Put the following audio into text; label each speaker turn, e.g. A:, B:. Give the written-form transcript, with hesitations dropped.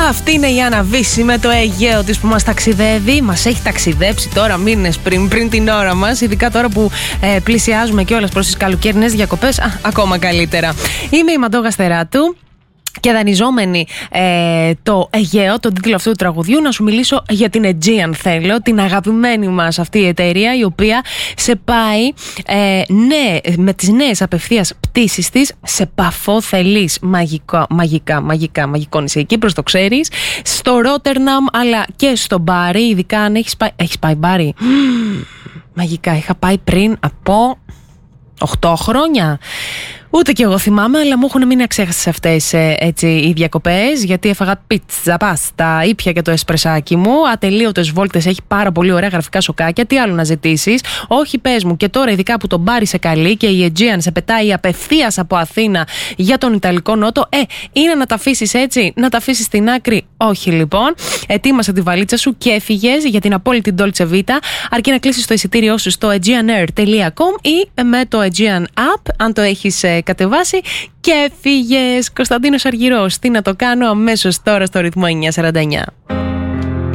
A: Αυτή είναι η Άννα Βύση με το Αιγαίο της που μας ταξιδεύει. Μας έχει ταξιδέψει τώρα μήνες πριν την ώρα μας. Ειδικά τώρα που πλησιάζουμε κιόλας προς τις καλοκαιρινές διακοπές. Ακόμα καλύτερα. Είμαι η Μαντώ Γαστεράτου. Και δανειζόμενη το Αιγαίο, τον τίτλο αυτού του τραγουδιού, να σου μιλήσω για την Aegean θέλω, την αγαπημένη μας αυτή η εταιρεία, η οποία σε πάει με τις νέες απευθείας πτήσεις της σε Παφό θελείς μαγικό νησί. Κύπρος το ξέρεις, στο Ρότερναμ αλλά και στο Μπάρι, ειδικά αν έχεις πάει Μπάρι. Μαγικά, είχα πάει πριν από 8 χρόνια. Ούτε κι εγώ θυμάμαι, αλλά μου έχουν μείνει αξέχαστες αυτές οι διακοπές, γιατί έφαγα πίτσα, πάστα, ήπια και το εσπρεσάκι μου. Ατελείωτες βόλτες, έχει πάρα πολύ ωραία γραφικά σοκάκια. Τι άλλο να ζητήσεις? Όχι, πες μου. Και τώρα, ειδικά που τον Μπάρι σε καλεί και η Aegean σε πετάει απευθείας από Αθήνα για τον Ιταλικό Νότο, είναι να τα αφήσεις έτσι, να τα αφήσεις στην άκρη? Όχι, λοιπόν. Ετοίμασε τη βαλίτσα σου και έφυγες για την απόλυτη Dolce Vita, αρκεί να κλείσεις το εισιτήριό σου στο aegeanair.com ή με το Aegean App, αν το έχεις κατεβάσει, και φύγες. Κωνσταντίνος Αργυρός, τι να το κάνω, αμέσως τώρα στο ρυθμό 949.